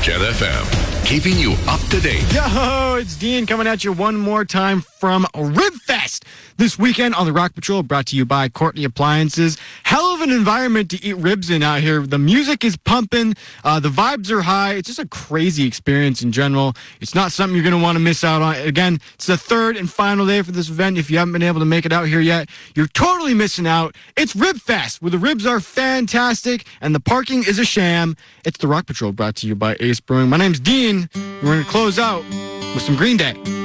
Jet FM, keeping you up to date. Yo, it's Dean coming at you one more time from Ribfest this weekend on the Rock Patrol, brought to you by Courtney Appliances. Hell of an environment to eat ribs in out here. The music is pumping. The vibes are high. It's just a crazy experience in general. It's not something you're going to want to miss out on. Again, it's the third and final day for this event. If you haven't been able to make it out here yet, you're totally missing out. It's Ribfest, where the ribs are fantastic and the parking is a sham. It's the Rock Patrol, brought to you by Ace Brewing. My name's Dean. We're going to close out with some Green Day.